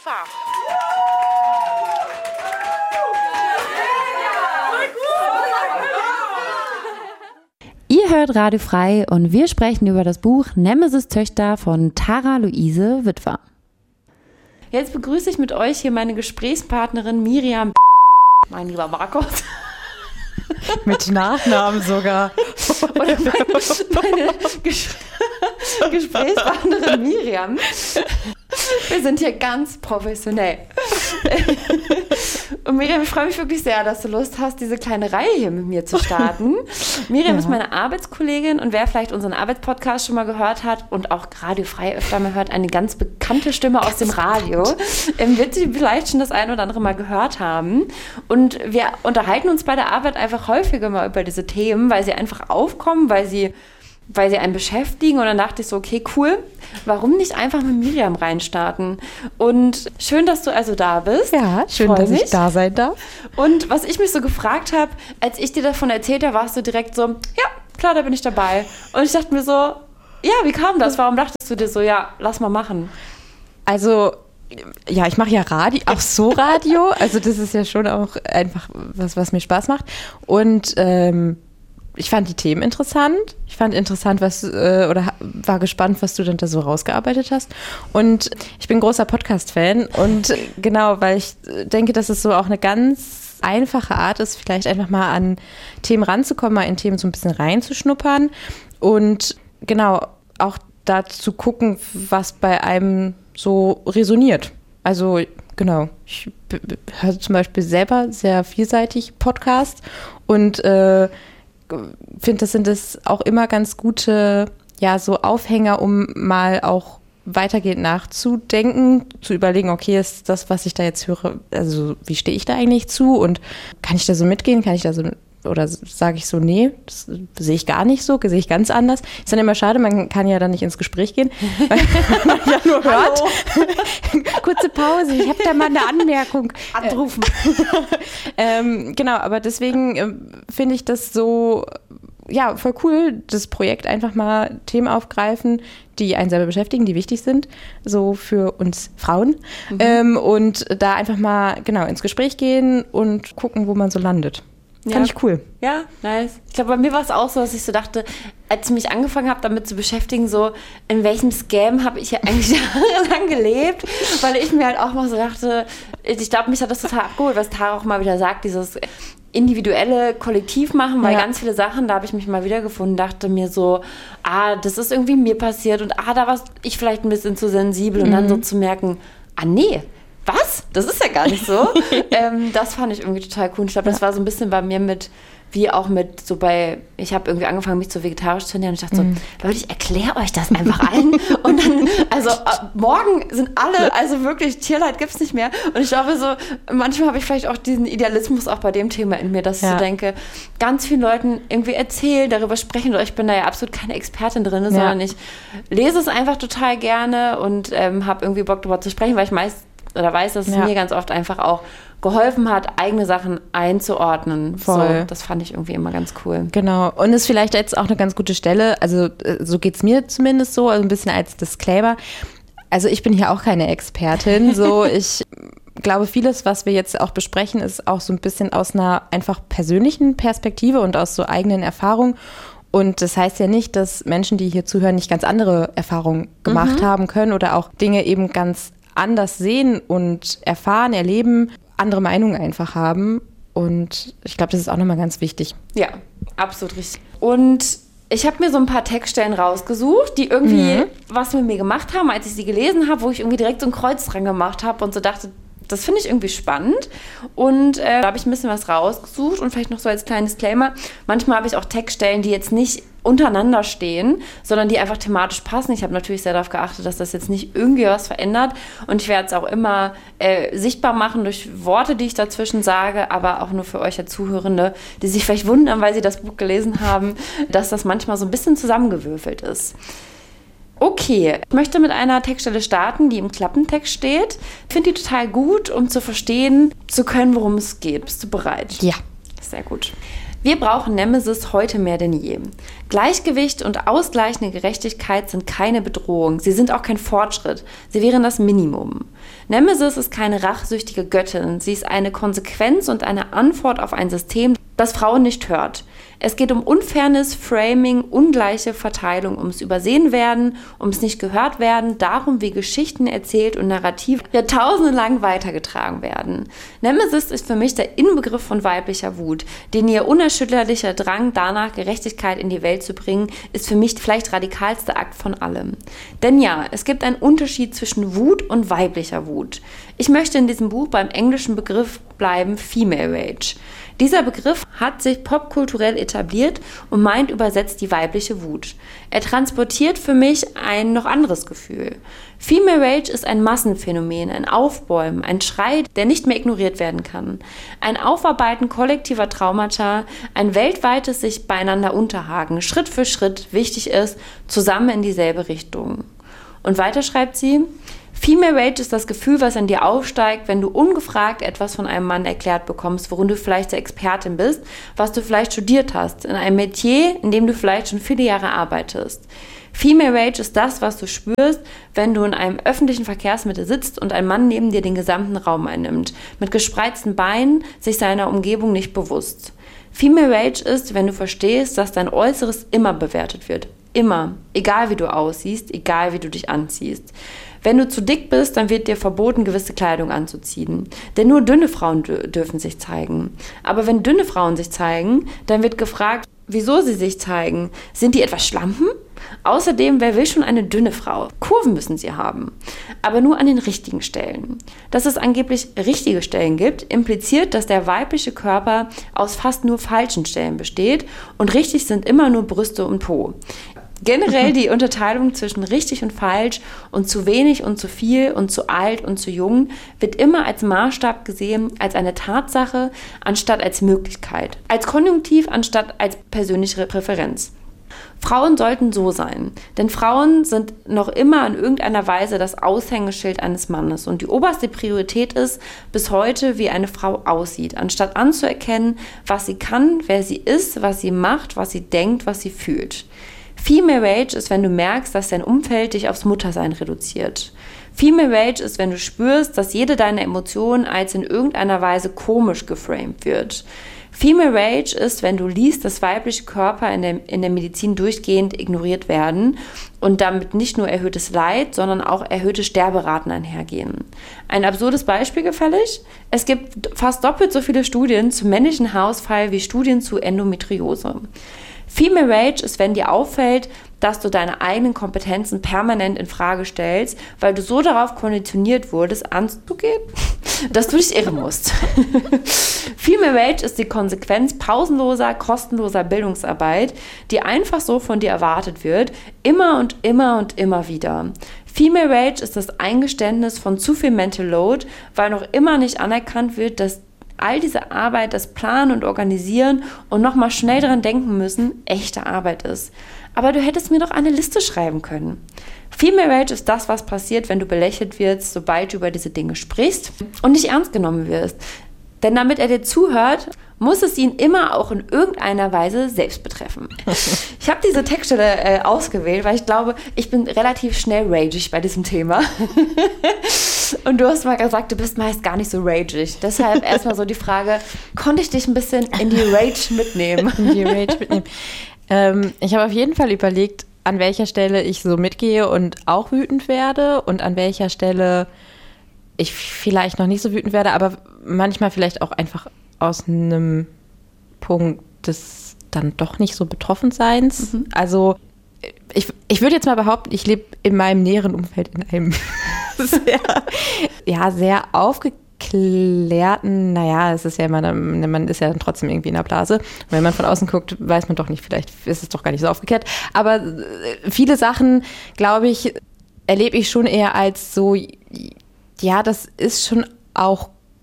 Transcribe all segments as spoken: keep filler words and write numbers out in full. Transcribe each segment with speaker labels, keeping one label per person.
Speaker 1: Sofa.
Speaker 2: Ihr hört Radio Frei und wir sprechen über das Buch Nemesis Töchter von Tara Luise Witwer. Jetzt begrüße ich mit euch hier meine Gesprächspartnerin Miriam, mein lieber Markus.
Speaker 3: Mit Nachnamen sogar.
Speaker 2: Und meine, meine Ges- Gesprächspartnerin Miriam. Wir sind hier ganz professionell. Und Miriam, ich freue mich wirklich sehr, dass du Lust hast, diese kleine Reihe hier mit mir zu starten. Miriam ja. ist meine Arbeitskollegin und wer vielleicht unseren Arbeitspodcast schon mal gehört hat und auch Radio Frei öfter mal hört, eine ganz bekannte Stimme aus dem Radio, wird sie vielleicht schon das ein oder andere Mal gehört haben. Und wir unterhalten uns bei der Arbeit einfach häufiger mal über diese Themen, weil sie einfach aufkommen, weil sie weil sie einen beschäftigen und dann dachte ich so, okay, cool, warum nicht einfach mit Miriam reinstarten? Und schön, dass du also da bist.
Speaker 3: Ja, schön, dass ich da sein darf.
Speaker 2: Und was ich mich so gefragt habe, als ich dir davon erzählt habe, warst du direkt so, ja, klar, da bin ich dabei. Und ich dachte mir so, ja, wie kam das? Warum dachtest du dir so, ja, lass mal machen?
Speaker 3: Also, ja, ich mache ja Radio, auch so Radio, also das ist ja schon auch einfach was, was mir Spaß macht. Und ähm, ich fand die Themen interessant. Ich fand interessant, was äh, oder war gespannt, was du dann da so rausgearbeitet hast. Und ich bin großer Podcast-Fan. Und genau, weil ich denke, dass es so auch eine ganz einfache Art ist, vielleicht einfach mal an Themen ranzukommen, mal in Themen so ein bisschen reinzuschnuppern. Und genau, auch da zu gucken, was bei einem so resoniert. Also genau, ich b- b- höre zum Beispiel selber sehr vielseitig Podcast und äh, finde, das sind es auch immer ganz gute, ja, so Aufhänger, um mal auch weitergehend nachzudenken, zu überlegen, okay, ist das, was ich da jetzt höre, also wie stehe ich da eigentlich zu und kann ich da so mitgehen, kann ich da so, oder sage ich so, nee, das sehe ich gar nicht so, sehe ich ganz anders. Ist dann immer schade, man kann ja dann nicht ins Gespräch gehen, weil man ja nur hört. Kurze Pause, ich habe da mal eine Anmerkung.
Speaker 2: Anrufen.
Speaker 3: ähm, genau, aber deswegen äh, finde ich das so, ja, voll cool, das Projekt einfach mal Themen aufgreifen, die einen selber beschäftigen, die wichtig sind, so für uns Frauen. Mhm. Ähm, und da einfach mal, genau, ins Gespräch gehen und gucken, wo man so landet. Fand
Speaker 2: ja.
Speaker 3: ich cool.
Speaker 2: Ja, nice. Ich glaube, bei mir war es auch so, dass ich so dachte, als ich mich angefangen habe, damit zu beschäftigen, so, in welchem Scam habe ich ja eigentlich jahrelang gelebt, weil ich mir halt auch mal so dachte, ich glaube, mich hat das total abgeholt, was Tara auch mal wieder sagt, dieses individuelle Kollektiv machen, weil ja. ganz viele Sachen, da habe ich mich mal wiedergefunden, dachte mir so, ah, das ist irgendwie mir passiert und ah, da war ich vielleicht ein bisschen zu sensibel mhm. und dann so zu merken, ah, nee, was? Das ist ja gar nicht so. ähm, das fand ich irgendwie total cool. Ich glaube, das war so ein bisschen bei mir mit, wie auch mit so bei, ich habe irgendwie angefangen, mich so vegetarisch zu ernähren und ich dachte
Speaker 3: mm.
Speaker 2: so, Leute, ich erkläre euch das einfach allen und dann, also ab morgen sind alle, also wirklich, Tierleid gibt's nicht mehr und ich glaube so, manchmal habe ich vielleicht auch diesen Idealismus auch bei dem Thema in mir, dass ja. ich so denke, ganz vielen Leuten irgendwie erzählen, darüber sprechen und ich bin da ja absolut keine Expertin drin, ja. sondern ich lese es einfach total gerne und ähm, habe irgendwie Bock darüber zu sprechen, weil ich meist oder weiß, dass es ja. mir ganz oft einfach auch geholfen hat, eigene Sachen einzuordnen.
Speaker 3: Voll.
Speaker 2: So, das fand ich irgendwie immer ganz cool.
Speaker 3: Genau. Und ist vielleicht jetzt auch eine ganz gute Stelle, also so geht es mir zumindest so, also ein bisschen als Disclaimer. Also ich bin hier auch keine Expertin. So, ich glaube, vieles, was wir jetzt auch besprechen, ist auch so ein bisschen aus einer einfach persönlichen Perspektive und aus so eigenen Erfahrungen. Und das heißt ja nicht, dass Menschen, die hier zuhören, nicht ganz andere Erfahrungen gemacht mhm. haben können oder auch Dinge eben ganz anders sehen und erfahren, erleben, andere Meinungen einfach haben. Und ich glaube, das ist auch nochmal ganz wichtig.
Speaker 2: Ja, absolut richtig. Und ich habe mir so ein paar Textstellen rausgesucht, die irgendwie mhm. was mit mir gemacht haben, als ich sie gelesen habe, wo ich irgendwie direkt so ein Kreuz dran gemacht habe und so dachte, das finde ich irgendwie spannend. Und äh, da habe ich ein bisschen was rausgesucht und vielleicht noch so als kleines Disclaimer. Manchmal habe ich auch Textstellen, die jetzt nicht untereinander stehen, sondern die einfach thematisch passen. Ich habe natürlich sehr darauf geachtet, dass das jetzt nicht irgendwie was verändert. Und ich werde es auch immer äh, sichtbar machen durch Worte, die ich dazwischen sage, aber auch nur für euch als Zuhörende, die sich vielleicht wundern, weil sie das Buch gelesen haben, dass das manchmal so ein bisschen zusammengewürfelt ist. Okay, ich möchte mit einer Textstelle starten, die im Klappentext steht. Ich finde die total gut, um zu verstehen zu können, worum es geht. Bist du bereit?
Speaker 3: Ja.
Speaker 2: Sehr gut. Wir brauchen Nemesis heute mehr denn je. Gleichgewicht und ausgleichende Gerechtigkeit sind keine Bedrohung, sie sind auch kein Fortschritt, sie wären das Minimum. Nemesis ist keine rachsüchtige Göttin, sie ist eine Konsequenz und eine Antwort auf ein System, das Frauen nicht hört. Es geht um Unfairness, Framing, ungleiche Verteilung, ums Übersehenwerden, ums nicht gehört werden, darum, wie Geschichten erzählt und Narrative jahrtausendelang weitergetragen werden. Nemesis ist für mich der Inbegriff von weiblicher Wut, den ihr unerschütterlicher Drang danach, Gerechtigkeit in die Welt zu bringen, ist für mich vielleicht radikalste Akt von allem. Denn ja, es gibt einen Unterschied zwischen Wut und weiblicher Wut. Ich möchte in diesem Buch beim englischen Begriff bleiben, Female Rage. Dieser Begriff hat sich popkulturell etabliert und meint übersetzt die weibliche Wut. Er transportiert für mich ein noch anderes Gefühl. Female Rage ist ein Massenphänomen, ein Aufbäumen, ein Schrei, der nicht mehr ignoriert werden kann. Ein Aufarbeiten kollektiver Traumata, ein weltweites sich beieinander unterhaken, Schritt für Schritt wichtig ist, zusammen in dieselbe Richtung. Und weiter schreibt sie: Female Rage ist das Gefühl, was in dir aufsteigt, wenn du ungefragt etwas von einem Mann erklärt bekommst, worin du vielleicht der Expertin bist, was du vielleicht studiert hast, in einem Metier, in dem du vielleicht schon viele Jahre arbeitest. Female Rage ist das, was du spürst, wenn du in einem öffentlichen Verkehrsmittel sitzt und ein Mann neben dir den gesamten Raum einnimmt, mit gespreizten Beinen, sich seiner Umgebung nicht bewusst. Female Rage ist, wenn du verstehst, dass dein Äußeres immer bewertet wird. Immer. Egal wie du aussiehst, egal wie du dich anziehst. Wenn du zu dick bist, dann wird dir verboten, gewisse Kleidung anzuziehen. Denn nur dünne Frauen d- dürfen sich zeigen. Aber wenn dünne Frauen sich zeigen, dann wird gefragt, wieso sie sich zeigen. Sind die etwas Schlampen? Außerdem, wer will schon eine dünne Frau? Kurven müssen sie haben. Aber nur an den richtigen Stellen. Dass es angeblich richtige Stellen gibt, impliziert, dass der weibliche Körper aus fast nur falschen Stellen besteht und richtig sind immer nur Brüste und Po. Generell die Unterteilung zwischen richtig und falsch und zu wenig und zu viel und zu alt und zu jung wird immer als Maßstab gesehen, als eine Tatsache anstatt als Möglichkeit, als Konjunktiv anstatt als persönliche Präferenz. Frauen sollten so sein, denn Frauen sind noch immer in irgendeiner Weise das Aushängeschild eines Mannes und die oberste Priorität ist bis heute, wie eine Frau aussieht, anstatt anzuerkennen, was sie kann, wer sie ist, was sie macht, was sie denkt, was sie fühlt. Female Rage ist, wenn du merkst, dass dein Umfeld dich aufs Muttersein reduziert. Female Rage ist, wenn du spürst, dass jede deiner Emotionen als in irgendeiner Weise komisch geframed wird. Female Rage ist, wenn du liest, dass weibliche Körper in der, in der Medizin durchgehend ignoriert werden und damit nicht nur erhöhtes Leid, sondern auch erhöhte Sterberaten einhergehen. Ein absurdes Beispiel gefällig? Es gibt fast doppelt so viele Studien zum männlichen Haarausfall wie Studien zu Endometriose. Female Rage ist, wenn dir auffällt, dass du deine eigenen Kompetenzen permanent in Frage stellst, weil du so darauf konditioniert wurdest, anzugeben, dass du dich irren musst. Female Rage ist die Konsequenz pausenloser, kostenloser Bildungsarbeit, die einfach so von dir erwartet wird, immer und immer und immer wieder. Female Rage ist das Eingeständnis von zu viel Mental Load, weil noch immer nicht anerkannt wird, dass all diese Arbeit, das Planen und Organisieren und nochmal schnell dran denken müssen, echte Arbeit ist. Aber du hättest mir doch eine Liste schreiben können. Female Rage ist das, was passiert, wenn du belächelt wirst, sobald du über diese Dinge sprichst und nicht ernst genommen wirst. Denn damit er dir zuhört, muss es ihn immer auch in irgendeiner Weise selbst betreffen. Ich habe diese Textstelle äh, ausgewählt, weil ich glaube, ich bin relativ schnell ragig bei diesem Thema. Und du hast mal gesagt, du bist meist gar nicht so ragig. Deshalb erstmal so die Frage, konnte ich dich ein bisschen in die Rage mitnehmen?
Speaker 3: In die Rage mitnehmen. Ähm, ich habe auf jeden Fall überlegt, an welcher Stelle ich so mitgehe und auch wütend werde und an welcher Stelle ich vielleicht noch nicht so wütend werde, aber manchmal vielleicht auch einfach aus einem Punkt des dann doch nicht so Betroffenseins. Mhm. Also ich, ich würde jetzt mal behaupten, ich lebe in meinem näheren Umfeld in einem sehr, ja, sehr aufgeklärten, naja, es ist ja immer, man ist ja dann trotzdem irgendwie in der Blase. Und wenn man von außen guckt, weiß man doch nicht, vielleicht ist es doch gar nicht so aufgeklärt. Aber viele Sachen, glaube ich, erlebe ich schon eher als so, ja, das ist schon auch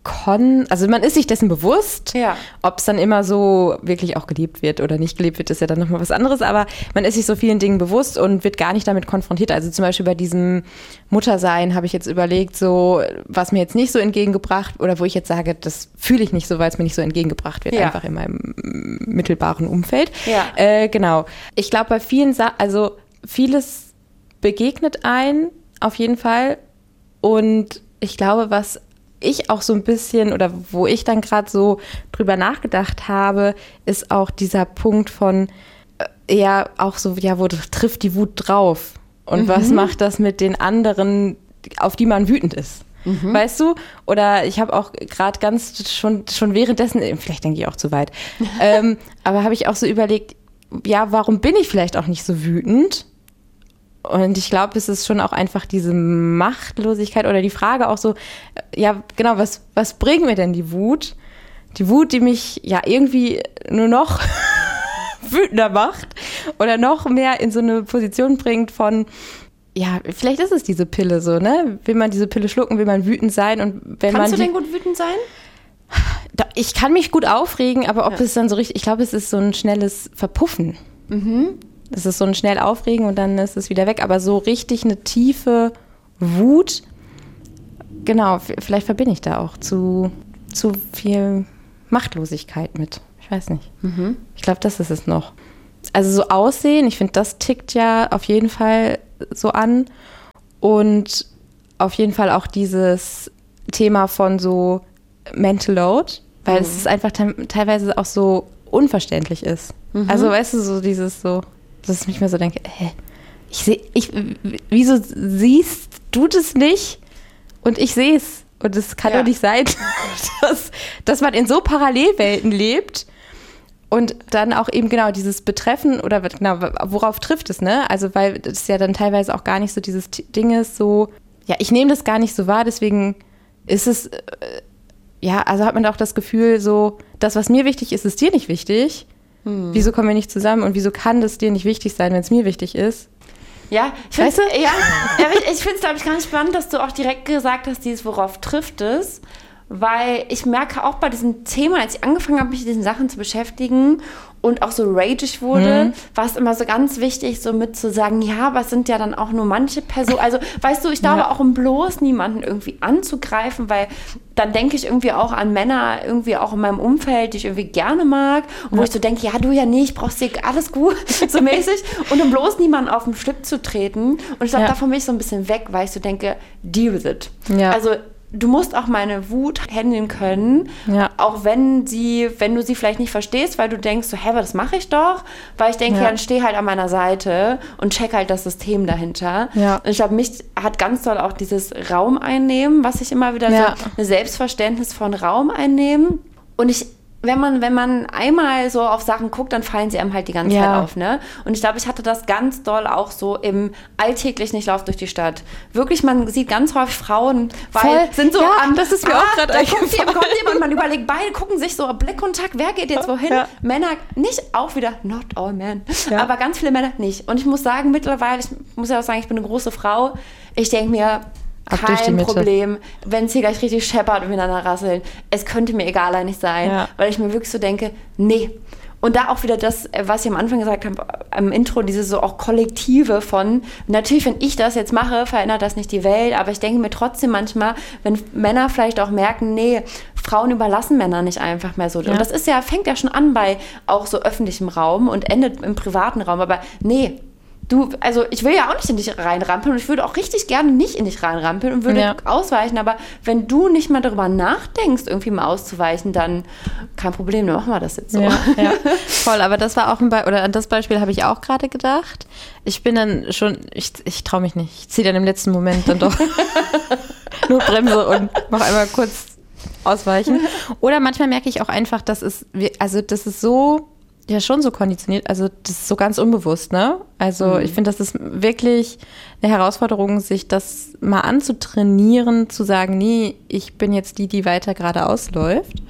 Speaker 3: kon, also man ist sich dessen bewusst,
Speaker 2: Ja.
Speaker 3: ob es dann immer so wirklich auch gelebt wird oder nicht gelebt wird, ist ja dann nochmal was anderes, aber man ist sich so vielen Dingen bewusst und wird gar nicht damit konfrontiert. Also zum Beispiel bei diesem Muttersein habe ich jetzt überlegt, so was mir jetzt nicht so entgegengebracht oder wo ich jetzt sage, das fühle ich nicht so, weil es mir nicht so entgegengebracht wird,
Speaker 2: Ja.
Speaker 3: einfach in meinem mittelbaren Umfeld.
Speaker 2: Ja.
Speaker 3: Äh, genau. Ich glaube, bei vielen, Sa- also vieles begegnet ein, auf jeden Fall. Und ich glaube, was ich auch so ein bisschen oder wo ich dann gerade so drüber nachgedacht habe, ist auch dieser Punkt von äh, eher auch so, ja, wo trifft die Wut drauf? Und mhm. was macht das mit den anderen, auf die man wütend ist? Mhm. Weißt du? Oder ich habe auch gerade ganz schon, schon währenddessen, vielleicht denke ich auch zu weit, ähm, aber habe ich auch so überlegt, ja, warum bin ich vielleicht auch nicht so wütend? Und ich glaube, es ist schon auch einfach diese Machtlosigkeit oder die Frage auch so, ja, genau, was, was bringt mir denn die Wut? Die Wut, die mich ja irgendwie nur noch wütender macht oder noch mehr in so eine Position bringt von, ja, vielleicht ist es diese Pille so, ne? Will man diese Pille schlucken, will man wütend sein und wenn
Speaker 2: Kannst
Speaker 3: man
Speaker 2: du
Speaker 3: die,
Speaker 2: denn gut wütend sein?
Speaker 3: Ich kann mich gut aufregen, aber ob
Speaker 2: Ja.
Speaker 3: es dann so richtig, ich glaube, es ist so ein schnelles Verpuffen. Mhm. Es ist so ein schnell Aufregen und dann ist es wieder weg. Aber so richtig eine tiefe Wut, genau, f- vielleicht verbinde ich da auch zu, zu viel Machtlosigkeit mit. Ich weiß nicht. Mhm. Ich glaube, das ist es noch. Also so Aussehen, ich finde, das tickt ja auf jeden Fall so an. Und auf jeden Fall auch dieses Thema von so Mental Load, weil mhm. es ist einfach te- teilweise auch so unverständlich ist. Mhm. Also weißt du, so dieses so, dass ich mich mir so denke, hä, ich sehe, ich, wieso siehst du das nicht und ich sehe es? Und es kann
Speaker 2: Ja.
Speaker 3: doch nicht sein, dass, dass man in so Parallelwelten lebt und dann auch eben genau dieses Betreffen oder genau, worauf trifft es, ne? Also weil das ja dann teilweise auch gar nicht so dieses T- Ding ist, so, ja, ich nehme das gar nicht so wahr, deswegen ist es, äh, ja, also hat man auch das Gefühl, so, das, was mir wichtig ist, ist dir nicht wichtig. Hm. Wieso kommen wir nicht zusammen und wieso kann das dir nicht wichtig sein, wenn es mir wichtig ist?
Speaker 2: Ja, ich
Speaker 3: Weißt
Speaker 2: finde
Speaker 3: du?
Speaker 2: ja, ja, ich, ich finde es, glaube ich, ganz spannend, dass du auch direkt gesagt hast, dieses, worauf trifft es. Weil ich merke auch bei diesem Thema, als ich angefangen habe, mich mit diesen Sachen zu beschäftigen und auch so rageig wurde, mhm. war es immer so ganz wichtig, so mit zu sagen, ja, aber es sind ja dann auch nur manche Personen. Also, weißt du, ich glaube
Speaker 3: Ja.
Speaker 2: auch, um bloß niemanden irgendwie anzugreifen, weil dann denke ich irgendwie auch an Männer irgendwie auch in meinem Umfeld, die ich irgendwie gerne mag. Und wo
Speaker 3: Ja.
Speaker 2: ich so denke, ja, du ja nicht, brauchst dir alles gut, so mäßig. Und um bloß niemanden auf den Schlipp zu treten. Und ich glaube,
Speaker 3: Ja.
Speaker 2: davon bin ich so ein bisschen weg, weil ich so denke, deal with it.
Speaker 3: Ja.
Speaker 2: Also, du musst auch meine Wut handeln können,
Speaker 3: Ja.
Speaker 2: auch wenn sie, wenn du sie vielleicht nicht verstehst, weil du denkst, so, hä, aber das mache ich doch, weil ich denke,
Speaker 3: Ja.
Speaker 2: ja, dann steh halt an meiner Seite und check halt das System dahinter.
Speaker 3: Ja.
Speaker 2: Und ich glaube, mich hat ganz doll auch dieses Raum einnehmen, was ich immer wieder
Speaker 3: Ja.
Speaker 2: so, ein Selbstverständnis von Raum einnehmen. Und ich wenn man, wenn man einmal so auf Sachen guckt, dann fallen sie einem halt die ganze
Speaker 3: Ja.
Speaker 2: Zeit auf, ne? Und ich glaube, ich hatte das ganz doll auch so im alltäglichen, ich laufe durch die Stadt. Wirklich, man sieht ganz häufig Frauen, weil
Speaker 3: Voll.
Speaker 2: sind so
Speaker 3: Ja,
Speaker 2: am,
Speaker 3: das ist mir auch gerade
Speaker 2: da kommt
Speaker 3: eingefallen.
Speaker 2: jemand, kommt jemand und man überlegt, beide gucken sich so Blickkontakt, wer geht jetzt wohin?
Speaker 3: Ja.
Speaker 2: Männer nicht, auch wieder, not all men,
Speaker 3: Ja.
Speaker 2: aber ganz viele Männer nicht. Und ich muss sagen, mittlerweile, ich muss ja auch sagen, ich bin eine große Frau, ich denke mir,
Speaker 3: Ab durch die
Speaker 2: kein
Speaker 3: Mitte.
Speaker 2: Problem, wenn es hier gleich richtig scheppert und miteinander rasseln. Es könnte mir egal eigentlich sein,
Speaker 3: Ja.
Speaker 2: weil ich mir wirklich so denke, nee. Und da auch wieder das, was ich am Anfang gesagt habe, am Intro, dieses so auch Kollektive von, natürlich, wenn ich das jetzt mache, verändert das nicht die Welt, aber ich denke mir trotzdem manchmal, wenn Männer vielleicht auch merken, nee, Frauen überlassen Männer nicht einfach mehr so.
Speaker 3: Ja.
Speaker 2: Und das ist ja, fängt ja schon an bei auch so öffentlichem Raum und endet im privaten Raum, aber nee, du, also ich will ja auch nicht in dich reinrampeln und ich würde auch richtig gerne nicht in dich reinrampeln und würde
Speaker 3: Ja.
Speaker 2: ausweichen, aber wenn du nicht mal darüber nachdenkst, irgendwie mal auszuweichen, dann kein Problem, dann machen wir das jetzt so.
Speaker 3: Ja, ja. Voll, aber das war auch ein Beispiel, oder an das Beispiel habe ich auch gerade gedacht. Ich bin dann schon, ich, ich traue mich nicht, ich ziehe dann im letzten Moment dann doch nur Bremse und mache einmal kurz ausweichen. Oder manchmal merke ich auch einfach, dass es, also das ist so, ja schon so konditioniert, also das ist so ganz unbewusst, ne? Also
Speaker 2: Mhm. ich
Speaker 3: ich finde, das ist wirklich eine Herausforderung, sich das mal anzutrainieren, zu sagen, nee, ich bin jetzt die, die weiter geradeaus läuft.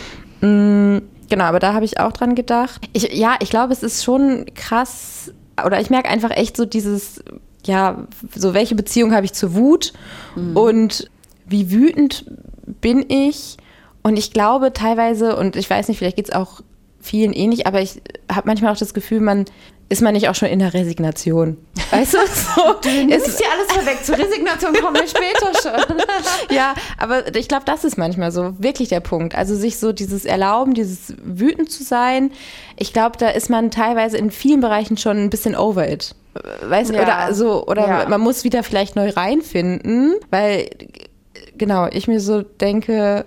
Speaker 3: Mhm, genau, aber da habe ich auch dran gedacht. Ich, ja, ich glaube, es ist schon krass, oder ich merke einfach echt so dieses, ja, so welche Beziehung habe ich zur Wut mhm. und wie wütend bin ich, und ich glaube teilweise, und ich weiß nicht, vielleicht geht es auch vielen ähnlich, aber ich habe manchmal auch das Gefühl, man ist man nicht auch schon in der Resignation. Weißt du? So,
Speaker 2: du nimmst dir alles vorweg. Zur Resignation kommen wir später schon.
Speaker 3: Ja, aber ich glaube, das ist manchmal so wirklich der Punkt. Also sich so dieses Erlauben, dieses wütend zu sein. Ich glaube, da ist man teilweise in vielen Bereichen schon ein bisschen over it. Weißt du?
Speaker 2: Ja.
Speaker 3: Oder so, oder
Speaker 2: Ja.
Speaker 3: man muss wieder vielleicht neu reinfinden, weil, genau, ich mir so denke,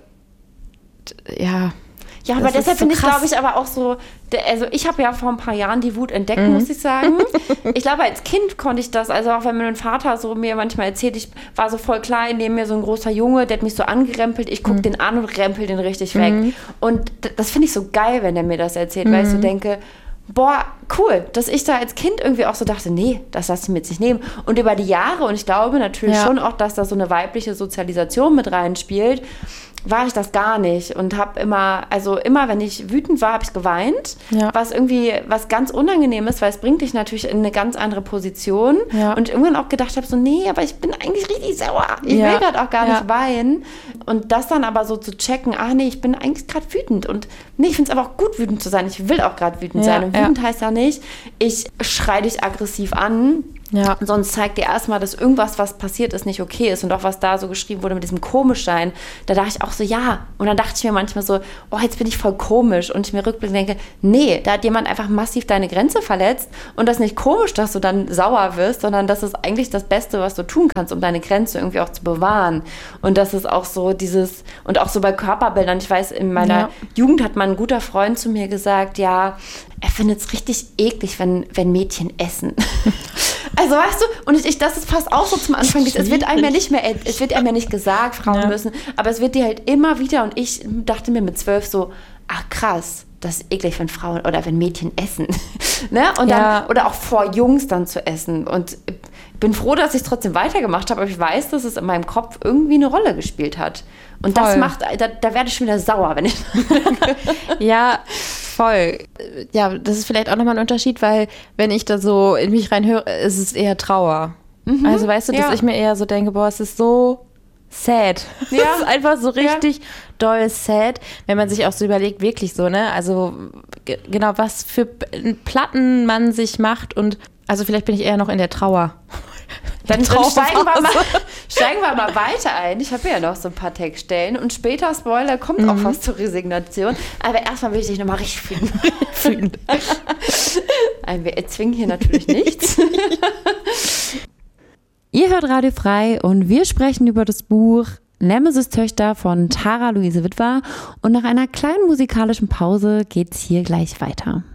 Speaker 3: ja.
Speaker 2: Ja, aber
Speaker 3: Das ist
Speaker 2: deshalb
Speaker 3: so
Speaker 2: finde ich,
Speaker 3: krass.
Speaker 2: glaube ich, aber auch so, der, also ich habe ja vor ein paar Jahren die Wut entdeckt, mhm. muss ich sagen. Ich glaube, als Kind konnte ich das, also auch wenn mein Vater so mir manchmal erzählt, ich war so voll klein, neben mir so ein großer Junge, der hat mich so angerempelt, ich gucke mhm. den an und rempel den richtig weg. Mhm. Und d- das finde ich so geil, wenn der mir das erzählt, mhm. weil ich so denke, boah, cool, dass ich da als Kind irgendwie auch so dachte, nee, das lasse ich mir jetzt nicht nehmen. Und über die Jahre, und ich glaube natürlich
Speaker 3: Ja.
Speaker 2: schon auch, dass da so eine weibliche Sozialisation mit reinspielt, war ich das gar nicht und habe immer, also immer, wenn ich wütend war, habe ich geweint,
Speaker 3: Ja.
Speaker 2: was irgendwie, was ganz unangenehm ist, weil es bringt dich natürlich in eine ganz andere Position
Speaker 3: Ja.
Speaker 2: und ich irgendwann auch gedacht habe, so, nee, aber ich bin eigentlich richtig sauer, ich
Speaker 3: Ja.
Speaker 2: will gerade auch gar
Speaker 3: Ja.
Speaker 2: nicht weinen und das dann aber so zu checken, ah nee, ich bin eigentlich gerade wütend und nee, ich finde es aber auch gut, wütend zu sein, ich will auch gerade wütend
Speaker 3: Ja,
Speaker 2: sein und
Speaker 3: ja.
Speaker 2: wütend heißt ja nicht, ich schreie dich aggressiv an,
Speaker 3: Ja.
Speaker 2: sonst zeigt dir erstmal, dass irgendwas, was passiert ist, nicht okay ist. Und auch was da so geschrieben wurde mit diesem Komischsein, da dachte ich auch so, ja. Und dann dachte ich mir manchmal so, oh, jetzt bin ich voll komisch. Und ich mir rückblickend denke, nee, da hat jemand einfach massiv deine Grenze verletzt. Und das ist nicht komisch, dass du dann sauer wirst, sondern das ist eigentlich das Beste, was du tun kannst, um deine Grenze irgendwie auch zu bewahren. Und das ist auch so dieses, und auch so bei Körperbildern. Ich weiß, in meiner
Speaker 3: Ja.
Speaker 2: Jugend hat mal ein guter Freund zu mir gesagt, ja, er findet es richtig eklig, wenn, wenn Mädchen essen. Also weißt du, und ich, ich, das ist fast auch so zum Anfang, es wird einem ja nicht mehr, es wird einem ja nicht gesagt, Frauen
Speaker 3: Ja.
Speaker 2: müssen, aber es wird dir halt immer wieder, und ich dachte mir mit zwölf so, ach krass, das ist eklig, wenn Frauen oder wenn Mädchen essen. Ne? Und dann,
Speaker 3: Ja.
Speaker 2: oder auch vor Jungs dann zu essen. Und bin froh, dass ich es trotzdem weitergemacht habe, aber ich weiß, dass es in meinem Kopf irgendwie eine Rolle gespielt hat. Und das
Speaker 3: Voll.
Speaker 2: macht, da, da werde ich schon wieder sauer, wenn ich
Speaker 3: Ja, voll. Ja, das ist vielleicht auch nochmal ein Unterschied, weil wenn ich da so in mich reinhöre, ist es eher Trauer. Also weißt du, dass
Speaker 2: ja.
Speaker 3: ich mir eher so denke, boah, es ist so sad.
Speaker 2: Ja.
Speaker 3: Es ist einfach so richtig doll sad, wenn man sich auch so überlegt, wirklich so, ne? Also g- genau, was für P- Platten man sich macht und also vielleicht bin ich eher noch in der Trauer.
Speaker 2: Dann, dann
Speaker 3: Trauerphase.
Speaker 2: steigen, wir mal, steigen wir mal weiter ein. Ich habe ja noch so ein paar Textstellen und später, Spoiler, kommt
Speaker 3: Mhm.
Speaker 2: auch was zur Resignation. Aber erstmal will ich dich nochmal richtig fühlen.
Speaker 3: Fühlen.
Speaker 2: Nein, wir erzwingen hier natürlich nichts.
Speaker 1: Ihr hört Radio Frei und wir sprechen über das Buch Nemesis Töchter von Tara Luise Witwer und nach einer kleinen musikalischen Pause geht's hier gleich weiter.